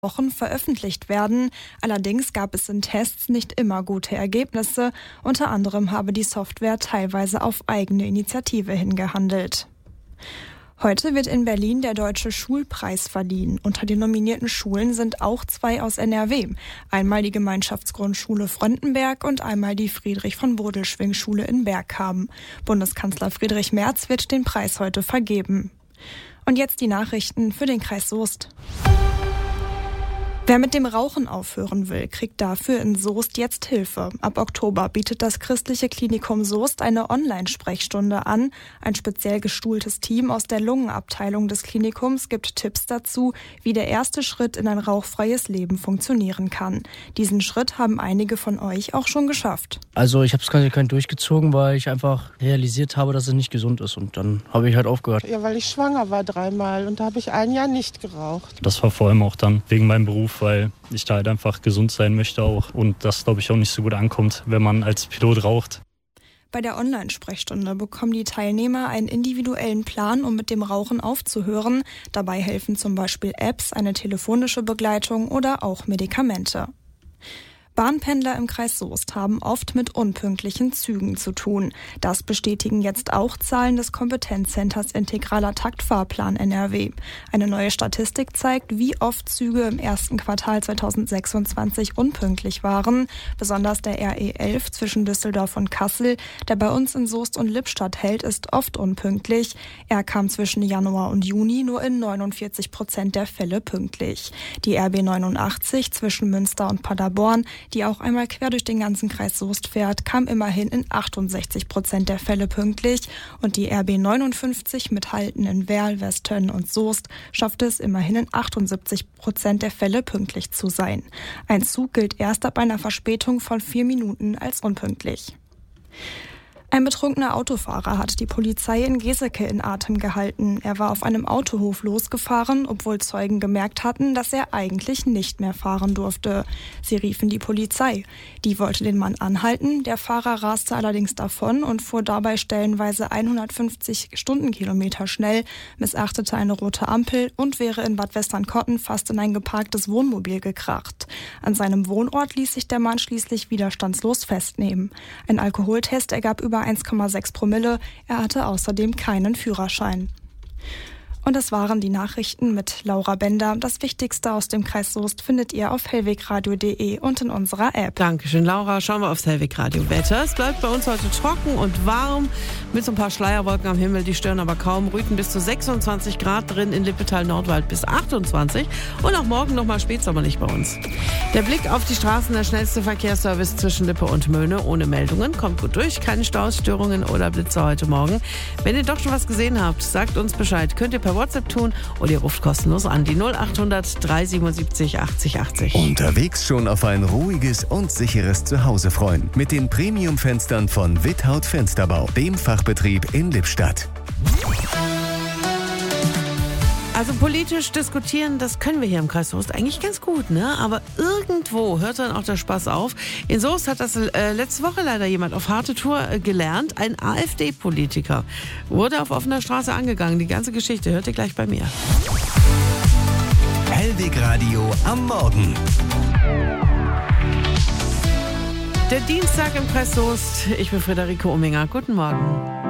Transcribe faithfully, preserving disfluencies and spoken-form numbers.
Wochen veröffentlicht werden. Allerdings gab es in Tests nicht immer gute Ergebnisse. Unter anderem habe die Software teilweise auf eigene Initiative hingehandelt. Heute wird in Berlin der Deutsche Schulpreis verliehen. Unter den nominierten Schulen sind auch zwei aus N R W. Einmal die Gemeinschaftsgrundschule Frontenberg und einmal die Friedrich-von-Bodelschwingh-Schule in Bergkamen. Bundeskanzler Friedrich Merz wird den Preis heute vergeben. Und jetzt die Nachrichten für den Kreis Soest. Wer mit dem Rauchen aufhören will, kriegt dafür in Soest jetzt Hilfe. Ab Oktober bietet das Christliche Klinikum Soest eine Online-Sprechstunde an. Ein speziell geschultes Team aus der Lungenabteilung des Klinikums gibt Tipps dazu, wie der erste Schritt in ein rauchfreies Leben funktionieren kann. Diesen Schritt haben einige von euch auch schon geschafft. Also ich habe es konsequent durchgezogen, weil ich einfach realisiert habe, dass es nicht gesund ist. Und dann habe ich halt aufgehört. Ja, weil ich schwanger war dreimal und da habe ich ein Jahr nicht geraucht. Das war vor allem auch dann wegen meinem Beruf, weil ich da halt einfach gesund sein möchte auch. Und das, glaube ich, auch nicht so gut ankommt, wenn man als Pilot raucht. Bei der Online-Sprechstunde bekommen die Teilnehmer einen individuellen Plan, um mit dem Rauchen aufzuhören. Dabei helfen zum Beispiel Apps, eine telefonische Begleitung oder auch Medikamente. Bahnpendler im Kreis Soest haben oft mit unpünktlichen Zügen zu tun. Das bestätigen jetzt auch Zahlen des Kompetenzcenters Integraler Taktfahrplan N R W. Eine neue Statistik zeigt, wie oft Züge im ersten Quartal zweitausendsechsundzwanzig unpünktlich waren. Besonders der R E elf zwischen Düsseldorf und Kassel, der bei uns in Soest und Lippstadt hält, ist oft unpünktlich. Er kam zwischen Januar und Juni nur in neunundvierzig Prozent der Fälle pünktlich. Die R B neunundachtzig zwischen Münster und Paderborn, die auch einmal quer durch den ganzen Kreis Soest fährt, kam immerhin in achtundsechzig Prozent der Fälle pünktlich. Und die R B neunundfünfzig mit Halten in Werl, Westtönn und Soest schaffte es immerhin in achtundsiebzig Prozent der Fälle pünktlich zu sein. Ein Zug gilt erst ab einer Verspätung von vier Minuten als unpünktlich. Ein betrunkener Autofahrer hat die Polizei in Geseke in Atem gehalten. Er war auf einem Autohof losgefahren, obwohl Zeugen gemerkt hatten, dass er eigentlich nicht mehr fahren durfte. Sie riefen die Polizei. Die wollte den Mann anhalten. Der Fahrer raste allerdings davon und fuhr dabei stellenweise hundertfünfzig Stundenkilometer schnell, missachtete eine rote Ampel und wäre in Bad Westernkotten fast in ein geparktes Wohnmobil gekracht. An seinem Wohnort ließ sich der Mann schließlich widerstandslos festnehmen. Ein Alkoholtest ergab über eins Komma sechs Promille. Er hatte außerdem keinen Führerschein. Und das waren die Nachrichten mit Laura Bender. Das Wichtigste aus dem Kreis Soest findet ihr auf hellwegradio punkt de und in unserer App. Dankeschön, Laura. Schauen wir aufs Hellwegradio-Wetter. Es bleibt bei uns heute trocken und warm mit so ein paar Schleierwolken am Himmel. Die stören aber kaum. Rügen bis zu sechsundzwanzig Grad drin, in Lippetal-Nordwald bis achtundzwanzig. Und auch morgen nochmal spätsommerlich bei uns. Der Blick auf die Straßen, der schnellste Verkehrsservice zwischen Lippe und Möhne. Ohne Meldungen, kommt gut durch. Keine Staus, Störungen oder Blitze heute Morgen. Wenn ihr doch schon was gesehen habt, sagt uns Bescheid. Könnt ihr per WhatsApp tun oder ihr ruft kostenlos an die null achthundert dreihundertsiebenundsiebzig achtzig achtzig. Unterwegs schon auf ein ruhiges und sicheres Zuhause freuen. Mit den Premium-Fenstern von Without Fensterbau, dem Fachbetrieb in Lippstadt. Also politisch diskutieren, das können wir hier im Kreis Soest eigentlich ganz gut, ne? Aber irgendwo hört dann auch der Spaß auf. In Soest hat das äh, letzte Woche leider jemand auf harte Tour äh, gelernt. Ein AfD-Politiker wurde auf offener Straße angegangen. Die ganze Geschichte hört ihr gleich bei mir. Hellwegradio am Morgen. Der Dienstag im Kreis Soest. Ich bin Friederike Ominger. Guten Morgen.